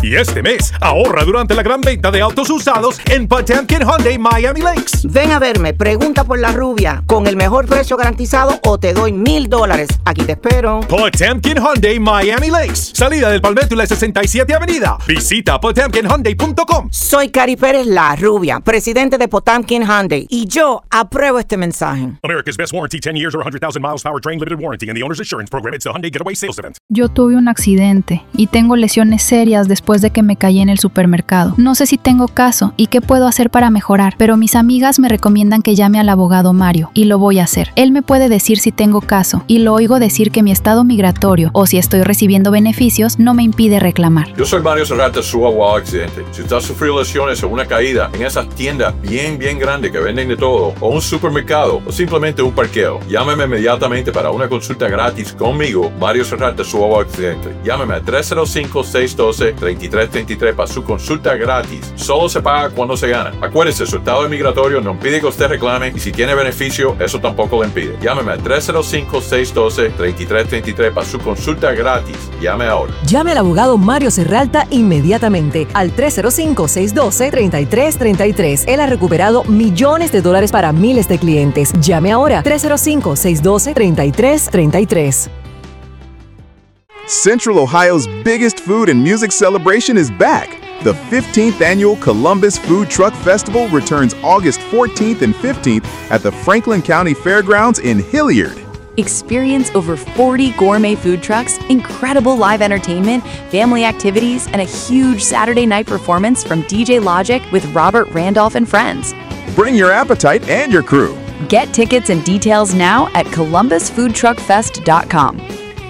Y este mes, ahorra durante la gran venta de autos usados en Potemkin Hyundai Miami Lakes. Ven a verme, pregunta por la rubia. Con el mejor precio garantizado o te doy $1,000. Aquí te espero. Potemkin Hyundai Miami Lakes. Salida del Palmetto y la 67 Avenida. Visita potemkinhyundai.com. Soy Cari Pérez, la rubia, presidente de Potemkin Hyundai. Y yo apruebo este mensaje. America's best warranty, 10 years or 100,000 miles powertrain limited warranty and the owner's insurance program. It's a Hyundai Getaway Sales Event. Yo tuve un accidente y tengo lesiones serias después de que me caí en el supermercado. No sé si tengo caso y qué puedo hacer para mejorar, pero mis amigas me recomiendan que llame al abogado Mario y lo voy a hacer. Él me puede decir si tengo caso y lo oigo decir que mi estado migratorio o si estoy recibiendo beneficios no me impide reclamar. Yo soy Mario Serrata, su abogado accidente. Si usted ha sufrido lesiones o una caída en esas tiendas bien grandes que venden de todo, o un supermercado, o simplemente un parqueo, llámeme inmediatamente para una consulta gratis conmigo, Mario Serrata, su abogado accidente. Llámeme a 305-612-3333 para su consulta gratis. Solo se paga cuando se gana. Acuérdese, su estado migratorio no impide que usted reclame y si tiene beneficio, eso tampoco le impide. Llámeme a 305-612-3333 para su consulta gratis. Llame ahora. Llame al abogado Mario Serralta inmediatamente al 305-612-3333. Él ha recuperado millones de dólares para miles de clientes. Llame ahora 305-612-3333. Central Ohio's biggest food and music celebration is back. The 15th annual Columbus Food Truck Festival returns August 14th and 15th at the Franklin County Fairgrounds in Hilliard. Experience over 40 gourmet food trucks, incredible live entertainment, family activities, and a huge Saturday night performance from DJ Logic with Robert Randolph and friends. Bring your appetite and your crew. Get tickets and details now at columbusfoodtruckfest.com.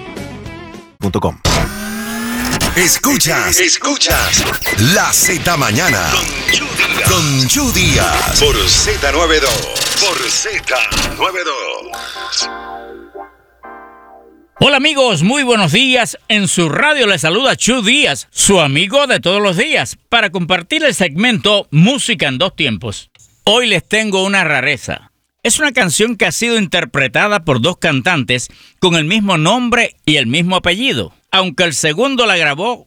Escuchas La Z Mañana con Chu Díaz por Z92. Por Z92. Hola amigos, muy buenos días. En su radio les saluda Chu Díaz, su amigo de todos los días, para compartir el segmento Música en Dos Tiempos. Hoy les tengo una rareza. Es una canción que ha sido interpretada por dos cantantes con el mismo nombre y el mismo apellido, aunque el segundo la grabó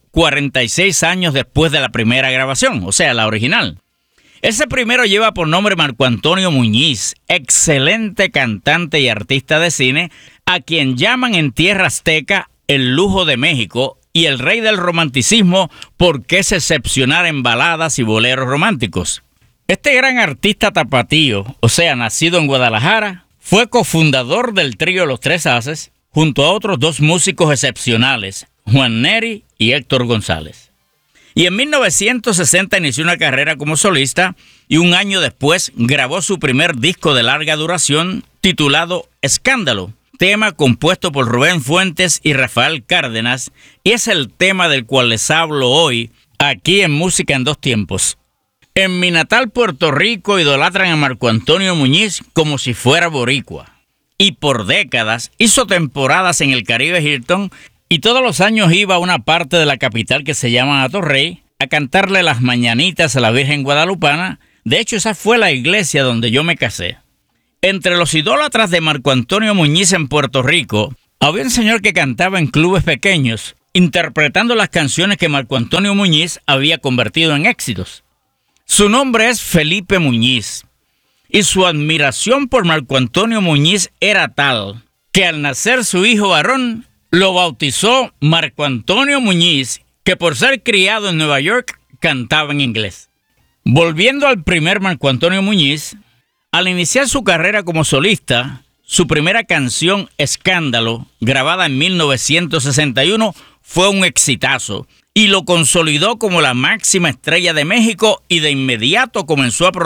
46 años después de la primera grabación, o sea, la original. Ese primero lleva por nombre Marco Antonio Muñiz, excelente cantante y artista de cine, a quien llaman en tierra azteca el lujo de México y el rey del romanticismo porque es excepcional en baladas y boleros románticos. Este gran artista tapatío, o sea, nacido en Guadalajara, fue cofundador del trío Los Tres Haces, junto a otros dos músicos excepcionales, Juan Neri y Héctor González. Y en 1960 inició una carrera como solista y un año después grabó su primer disco de larga duración titulado Escándalo, tema compuesto por Rubén Fuentes y Rafael Cárdenas, y es el tema del cual les hablo hoy aquí en Música en Dos Tiempos. En mi natal Puerto Rico idolatran a Marco Antonio Muñiz como si fuera boricua. Y por décadas hizo temporadas en el Caribe Hilton y todos los años iba a una parte de la capital que se llama Atorrey a cantarle las mañanitas a la Virgen Guadalupana. De hecho, esa fue la iglesia donde yo me casé. Entre los idólatras de Marco Antonio Muñiz en Puerto Rico, había un señor que cantaba en clubes pequeños, interpretando las canciones que Marco Antonio Muñiz había convertido en éxitos. Su nombre es Felipe Muñiz, y su admiración por Marco Antonio Muñiz era tal que al nacer su hijo varón, lo bautizó Marco Antonio Muñiz, que por ser criado en Nueva York, cantaba en inglés. Volviendo al primer Marco Antonio Muñiz, al iniciar su carrera como solista, su primera canción, Escándalo, grabada en 1961, fue un exitazo y lo consolidó como la máxima estrella de México y de inmediato comenzó a